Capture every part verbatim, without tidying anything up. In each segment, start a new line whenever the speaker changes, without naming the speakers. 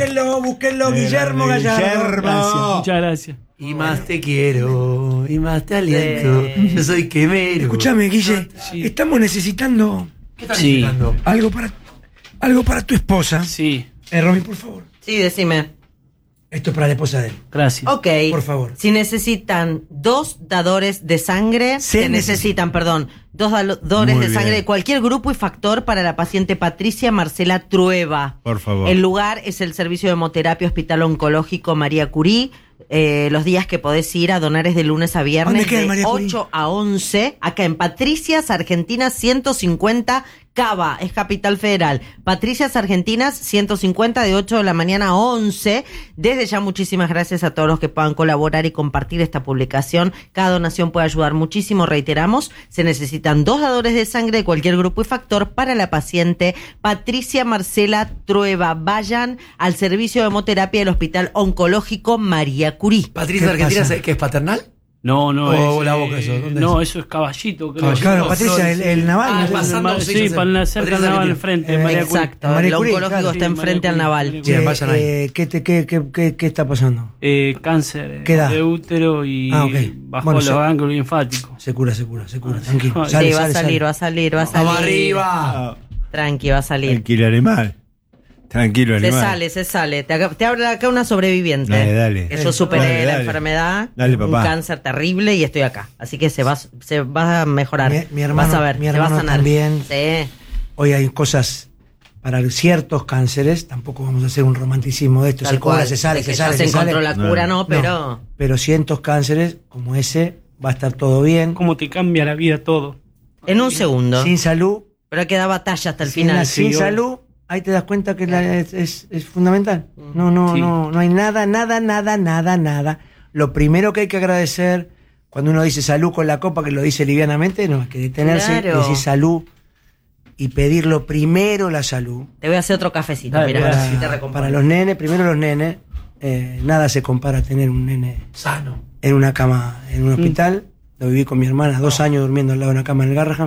búsquenlo, búsquenlo, Guillermo Gallardo.
Guillermo.
Gracias, muchas gracias.
Y más te quiero, y más te aliento. Sí. Yo soy quemero.
Escúchame, Guille, sí. estamos necesitando.
¿Qué estás
sí.
necesitando?
Algo para, algo para tu esposa.
Sí.
Eh, Romy, por favor.
Sí, decime.
Esto es para la esposa de él.
Gracias.
Ok.
Por favor.
Si necesitan dos dadores de sangre,
Se
se necesitan, perdón, dos dadores
Muy
de sangre
bien.
de cualquier grupo y factor para la paciente Patricia Marcela Trueba.
Por favor.
El lugar es el Servicio de Hemoterapia Hospital Oncológico María Curie. Eh, los días que podés ir a donar es de lunes a viernes
¿Dónde queda el
de
María Curie?
ocho a once, acá en Patricias, Argentina ciento cincuenta, Cava, es Capital Federal. Patricias Argentinas ciento cincuenta, de ocho de la mañana a once. Desde ya muchísimas gracias a todos los que puedan colaborar y compartir esta publicación. Cada donación puede ayudar muchísimo, reiteramos. Se necesitan dos dadores de sangre de cualquier grupo y factor para la paciente Patricia Marcela Trueba. Vayan al Servicio de Hemoterapia del Hospital Oncológico María Curie.
Patricia
¿Qué
Argentina,
pasa?
¿qué es paternal?
No, no.
Oh,
es,
la boca
eh,
eso, ¿dónde
no,
es?
eso es Caballito, creo.
Caballito.
Claro,
No,
Patricia,
Flores,
el,
sí.
el naval.
Ah,
¿no?
pasando,
Ma-
sí,
sí,
ya sé.
para la cerca
Patricia
al naval
Argentina.
enfrente,
Eh,
María Curie.
Exacto,
María
el
Curie,
oncológico
claro.
está
Sí,
enfrente
María
al
Curie,
naval.
María
Che,
Bien, vayan ahí.
eh, ¿qué, te, qué, qué, qué, ¿Qué está pasando?
Eh, cáncer eh,
¿Qué edad?
de útero y
Ah, ok.
bajo
Bueno,
los
se-
ganglios linfáticos.
Se cura, se cura, se cura, tranquilo.
Ay,
Sale,
Sí, va
sale,
a salir,
sale.
va a salir, va a salir.
¡Vamos arriba!
Tranqui, va a salir.
Tranquilo, animal. Tranquilo,
Se
animal.
sale, se sale. Te, te habla acá una sobreviviente.
Dale, dale.
Que yo superé
Dale,
la
dale.
enfermedad,
Dale,
un
papá.
cáncer terrible y estoy acá. Así que se va, se va a mejorar.
Mi- mi hermano-
Vas a ver,
mi
se va a
hermano
sanar.
también.
Sí.
Hoy hay cosas para ciertos cánceres, tampoco vamos a hacer un romanticismo de esto,
Tal
se cura,
cual.
se sale,
De
se
que
sale,
ya
se
se encontró
sale.
la cura,
No.
no, pero...
Pero ciertos cánceres, como ese, va a estar todo bien.
Cómo te cambia la vida todo.
En un segundo.
Sin salud,
Pero hay que dar batalla hasta el
sin,
final.
la- sin
Sí,
salud, ahí te das cuenta que la- es, es- es fundamental. No, no,
Sí.
no, no hay nada, nada, nada, nada, nada. Lo primero que hay que agradecer cuando uno dice salud con la copa, que lo dice livianamente, no, hay que detenerse,
Claro.
decir salud y pedirlo primero la salud.
Te voy a hacer otro cafecito,
Dale,
mira,
gracias.
así te
Para,
recompongo.
para los nenes, primero los nenes, eh, nada se compara a tener un nene
Sano.
en una cama, en un hospital. Lo viví con mi hermana, dos años durmiendo al lado de una cama en el Garrahan.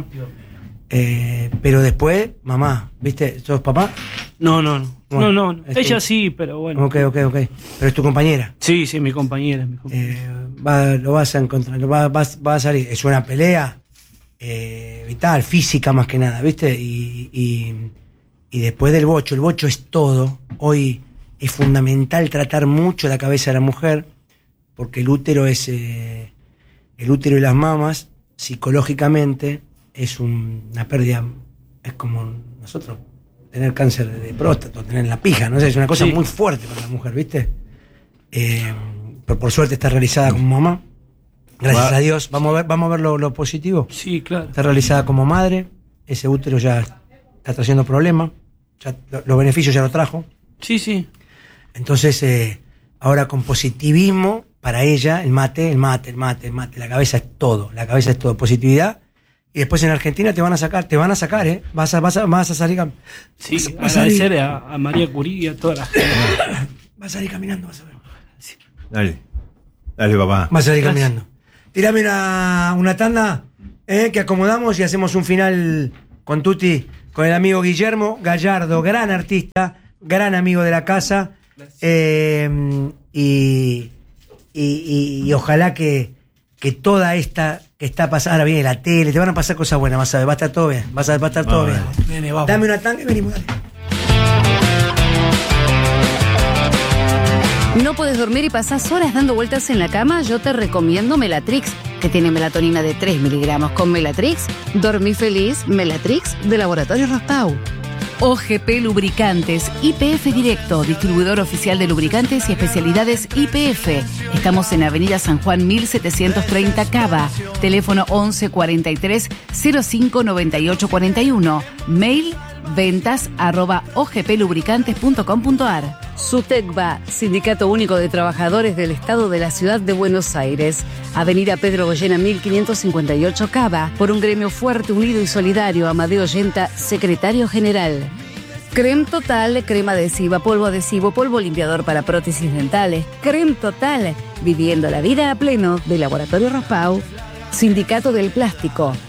Eh, pero después, mamá, ¿viste? ¿Sos papá?
No, no, no.
Bueno,
no, no.
este-
Ella sí, pero bueno.
Ok, ok, ok. Pero es tu compañera.
Sí, sí, mi compañera. Mi compañera.
Eh, va- lo vas a encontrar, lo va, vas- va a salir. Es una pelea eh, vital, física más que nada, ¿viste? Y, y, y después del bocho, el bocho es todo. Hoy es fundamental tratar mucho la cabeza de la mujer, porque el útero es eh, el útero y las mamas, psicológicamente, es un- una pérdida, es como nosotros tener cáncer de próstata, tener la pija, no sé, es una cosa
Sí.
muy fuerte para la mujer, ¿viste? Eh, pero por suerte está realizada como mamá. Gracias
Va-
a Dios. Vamos a ver, vamos a ver lo, lo positivo.
Sí, claro.
Está realizada como madre. Ese útero ya está trayendo problemas. Ya, lo- los beneficios ya lo trajo.
Sí, sí.
Entonces, eh, ahora con positivismo, para ella, el mate, el mate, el mate, el mate. La cabeza es todo. La cabeza es todo. Positividad. Y después en Argentina te van a sacar, te van a sacar, ¿eh? Vas a, vas a, vas a salir, cam-
Sí,
vas, a- vas a salir,
agradecer a, a María Curie y a toda la gente.
vas a salir caminando, vas a ver.
Dale. Dale, papá.
Vas a salir
Gracias.
caminando. Tirame una, una tanda, ¿eh? Que acomodamos y hacemos un final con Tuti, con el amigo Guillermo Gallardo, gran artista, gran amigo de la casa. Eh, y, y, y- y ojalá que, que toda esta que está pasando, ahora viene la tele, te van a pasar cosas buenas, vas a ver, va a estar todo bien, vas a ver, va a estar todo
Vamos.
bien.
Nene, vamos.
Dame una tanga y venimos, dale.
¿No puedes dormir y pasás horas dando vueltas en la cama? Yo te recomiendo Melatrix, que tiene melatonina de tres miligramos. Con Melatrix, dormí feliz. Melatrix, de Laboratorio Rostau. O G P Lubricantes, I P F Directo, distribuidor oficial de lubricantes y especialidades I P F. Estamos en Avenida San Juan mil setecientos treinta Cava. Teléfono once cuarenta y tres cero cinco noventa y ocho cuarenta y uno. Mail ventas arroba ogplubricantes punto com punto ar. SUTECBA, Sindicato Único de Trabajadores del Estado de la Ciudad de Buenos Aires. Avenida Pedro Goyena mil quinientos cincuenta y ocho Cava. Por un gremio fuerte, unido y solidario. Amadeo Yenta, Secretario General. Creme Total, crema adhesiva, polvo adhesivo, polvo limpiador para prótesis dentales. Creme Total, viviendo la vida a pleno, de Laboratorio Raspau. Sindicato del Plástico.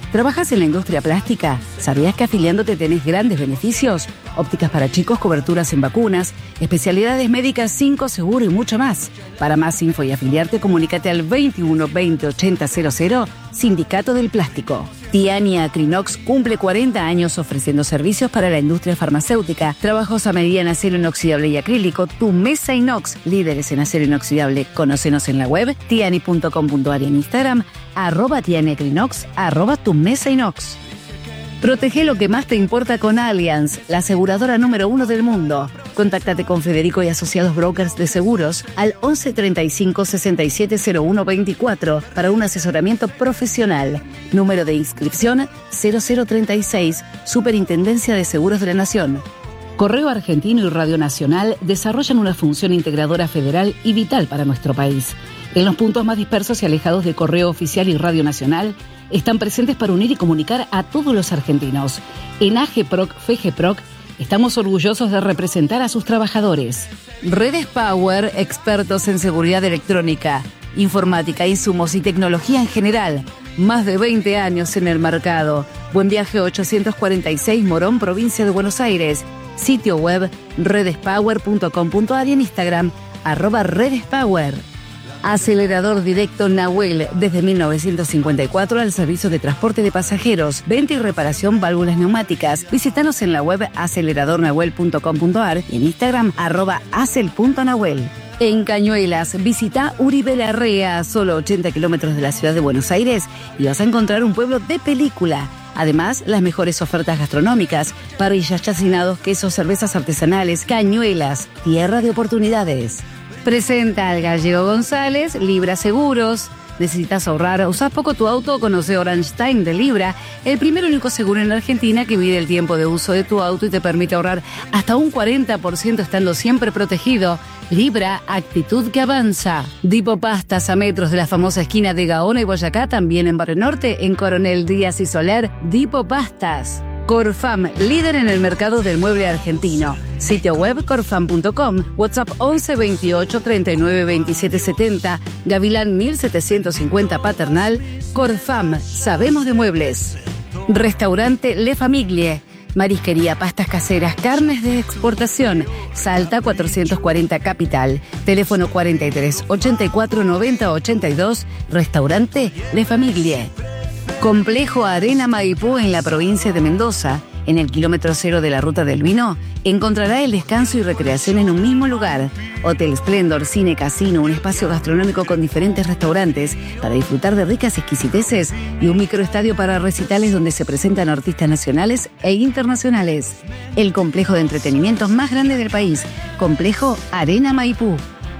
¿Trabajas en la industria plástica? ¿Sabías que afiliándote tenés grandes beneficios? Ópticas para chicos, coberturas en vacunas, especialidades médicas, cinco seguro y mucho más. Para más info y afiliarte, comunícate al veintiuno veinte ochenta cero cero, Sindicato del Plástico. Tiani Acrinox cumple cuarenta años ofreciendo servicios para la industria farmacéutica, trabajos a medida en acero inoxidable y acrílico, tu mesa inox, líderes en acero inoxidable. Conócenos en la web, tiani punto com punto a r, en Instagram, arroba Tiani Acrinox, arroba tu mesa inox. Protege lo que más te importa con Allianz, la aseguradora número uno del mundo. Contáctate con Federico y Asociados Brokers de Seguros al once treinta y cinco sesenta y siete cero uno veinticuatro para un asesoramiento profesional. Número de inscripción cero cero treinta y seis, Superintendencia de Seguros de la Nación. Correo Argentino y Radio Nacional desarrollan una función integradora federal y vital para nuestro país. En los puntos más dispersos y alejados de Correo Oficial y Radio Nacional, están presentes para unir y comunicar a todos los argentinos. En AGEPROC, FEGEPROC, estamos orgullosos de representar a sus trabajadores. Redes Power, expertos en seguridad electrónica, informática, insumos y tecnología en general. Más de veinte años en el mercado. Buen Viaje ochocientos cuarenta y seis, Morón, provincia de Buenos Aires. Sitio web redespower punto com punto a r y en Instagram, arroba redespower. Acelerador Directo Nahuel, desde mil novecientos cincuenta y cuatro al servicio de transporte de pasajeros, venta y reparación válvulas neumáticas. Visítanos en la web acelerador nahuel punto com punto a r y en Instagram arroba acel punto nahuel. En Cañuelas, visita Uribe Larrea, solo ochenta kilómetros de la ciudad de Buenos Aires, y vas a encontrar un pueblo de película. Además, las mejores ofertas gastronómicas, parrillas, chacinados, quesos, cervezas artesanales. Cañuelas, tierra de oportunidades. Presenta al Gallego González, Libra Seguros. ¿Necesitas ahorrar? ¿Usás poco tu auto? Conoce Orange Time de Libra, el primer único seguro en Argentina que mide el tiempo de uso de tu auto y te permite ahorrar hasta un cuarenta por ciento estando siempre protegido. Libra, actitud que avanza. Dipo Pastas, a metros de la famosa esquina de Gaona y Boyacá, también en Barrio Norte, en Coronel Díaz y Soler. Dipo Pastas. Corfam, líder en el mercado del mueble argentino. Sitio web corfam punto com, WhatsApp once veintiocho treinta y nueve veintisiete setenta, Gavilán mil setecientos cincuenta Paternal. Corfam, sabemos de muebles. Restaurante Le Famiglie, marisquería, pastas caseras, carnes de exportación. Salta cuatrocientos cuarenta Capital, teléfono cuarenta y tres ochenta y cuatro noventa ochenta y dos, Restaurante Le Famiglie. Complejo Arena Maipú en la provincia de Mendoza, en el kilómetro cero de la Ruta del Vino, encontrará el descanso y recreación en un mismo lugar. Hotel Splendor, cine, casino, un espacio gastronómico con diferentes restaurantes para disfrutar de ricas exquisiteces y un microestadio para recitales donde se presentan artistas nacionales e internacionales. El complejo de entretenimientos más grande del país, Complejo Arena Maipú.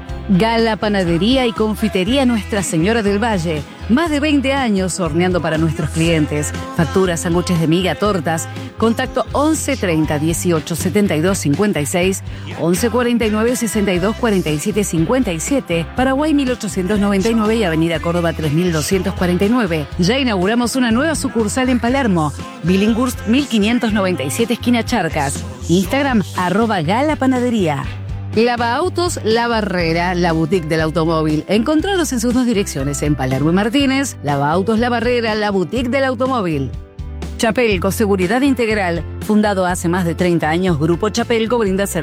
Gala Panadería y Confitería Nuestra Señora del Valle. Más de veinte años horneando para nuestros clientes. Facturas, sándwiches de miga, tortas. Contacto once treinta dieciocho setenta y dos cincuenta y seis, once cuarenta y nueve sesenta y dos cuarenta y siete cincuenta y siete, Paraguay mil ochocientos noventa y nueve y Avenida Córdoba tres mil doscientos cuarenta y nueve. Ya inauguramos una nueva sucursal en Palermo. Billinghurst mil quinientos noventa y siete, esquina Charcas. Instagram, arroba Gala Panadería. Lava Autos La Barrera, la boutique del automóvil. Encontrados en sus dos direcciones, en Palermo y Martínez. Lava Autos La Barrera, la boutique del automóvil. Chapelco, seguridad integral. Fundado hace más de treinta años, Grupo Chapelco brinda servicios